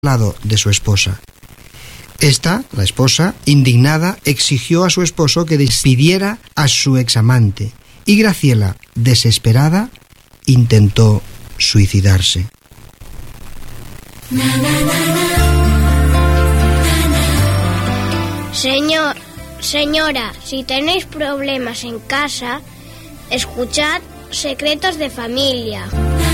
lado de su esposa. Esta, la esposa, indignada, exigió a su esposo que despidiera a su examante y Graciela, desesperada, intentó suicidarse. Señora, si tenéis problemas en casa, escuchad Secretos de Familia.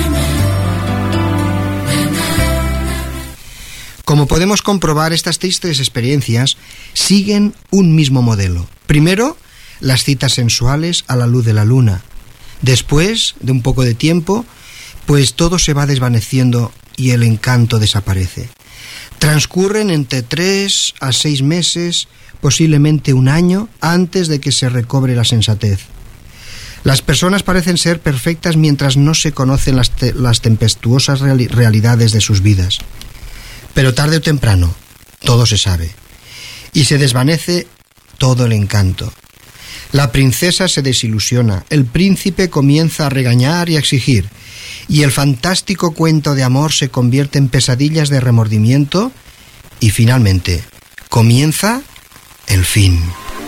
Como podemos comprobar, estas tristes experiencias siguen un mismo modelo. Primero, las citas sensuales a la luz de la luna. Después de un poco de tiempo, pues todo se va desvaneciendo y el encanto desaparece. Transcurren entre 3 a 6 meses, posiblemente un año, antes de que se recobre la sensatez. Las personas parecen ser perfectas mientras no se conocen las tempestuosas realidades de sus vidas. Pero tarde o temprano, todo se sabe. Y se desvanece todo el encanto. La princesa se desilusiona, el príncipe comienza a regañar y a exigir, y el fantástico cuento de amor se convierte en pesadillas de remordimiento, y finalmente comienza el fin.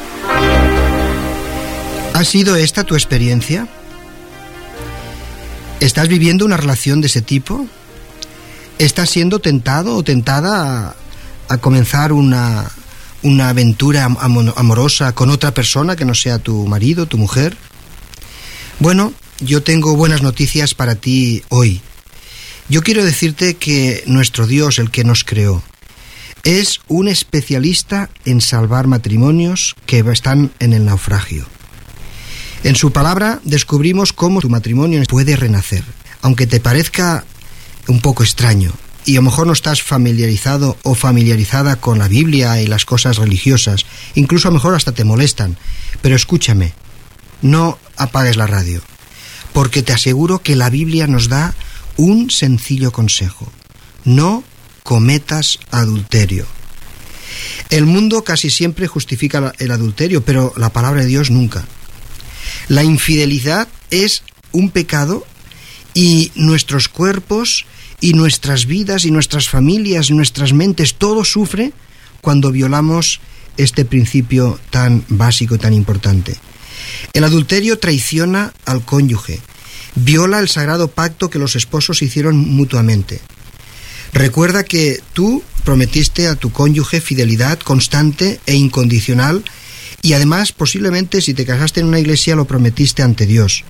¿Ha sido esta tu experiencia? ¿Estás viviendo una relación de ese tipo? ¿Estás siendo tentado o tentada a comenzar una aventura amorosa con otra persona que no sea tu marido, tu mujer? Bueno, yo tengo buenas noticias para ti hoy. Yo quiero decirte que nuestro Dios, el que nos creó, es un especialista en salvar matrimonios que están en el naufragio. En su palabra descubrimos cómo tu matrimonio puede renacer, aunque te parezca un poco extraño y a lo mejor no estás familiarizado o familiarizada con la Biblia y las cosas religiosas, incluso a lo mejor hasta te molestan, pero escúchame, no apagues la radio, porque te aseguro que la Biblia nos da un sencillo consejo: no cometas adulterio. El mundo casi siempre justifica el adulterio, pero la palabra de Dios nunca. La infidelidad es un pecado y nuestros cuerpos y nuestras vidas y nuestras familias, nuestras mentes, todo sufre cuando violamos este principio tan básico y tan importante. El adulterio traiciona al cónyuge, viola el sagrado pacto que los esposos hicieron mutuamente. Recuerda que tú prometiste a tu cónyuge fidelidad constante e incondicional y además posiblemente si te casaste en una iglesia lo prometiste ante Dios.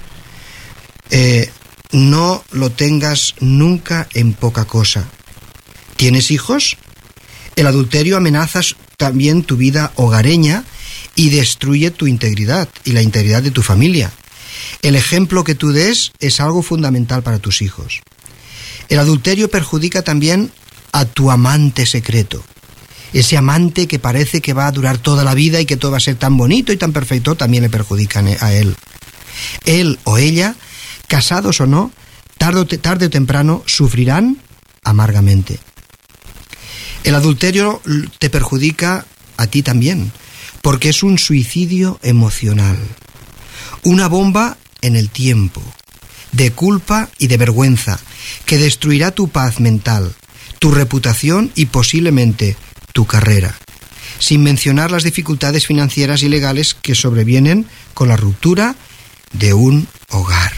No lo tengas nunca en poca cosa. ¿Tienes hijos? El adulterio amenaza también tu vida hogareña y destruye tu integridad y la integridad de tu familia. El ejemplo que tú des es algo fundamental para tus hijos. El adulterio perjudica también a tu amante secreto. Ese amante que parece que va a durar toda la vida y que todo va a ser tan bonito y tan perfecto, también le perjudican a él. Él o ella, casados o no, tarde o temprano sufrirán amargamente. El adulterio te perjudica a ti también, porque es un suicidio emocional, una bomba en el tiempo, de culpa y de vergüenza, que destruirá tu paz mental, tu reputación y posiblemente tu carrera, sin mencionar las dificultades financieras y legales que sobrevienen con la ruptura de un hogar.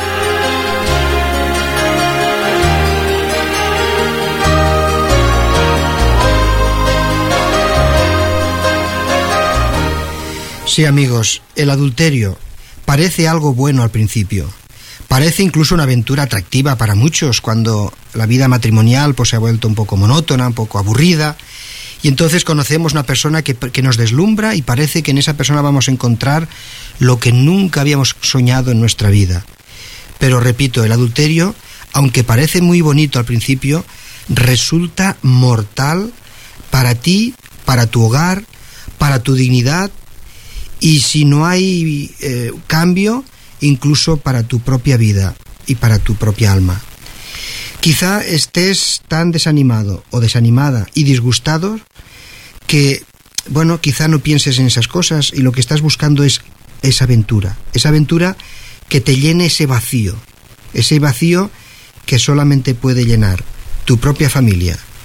Sí, amigos, el adulterio parece algo bueno al principio. Parece incluso una aventura atractiva para muchos cuando la vida matrimonial pues, se ha vuelto un poco monótona, un poco aburrida. Y entonces conocemos una persona que nos deslumbra y parece que en esa persona vamos a encontrar lo que nunca habíamos soñado en nuestra vida. Pero repito, el adulterio, aunque parece muy bonito al principio, resulta mortal para ti, para tu hogar, para tu dignidad y si no hay cambio, incluso para tu propia vida y para tu propia alma. Quizá estés tan desanimado o desanimada y disgustado que, bueno, quizá no pienses en esas cosas y lo que estás buscando es esa aventura que te llene ese vacío que solamente puede llenar tu propia familia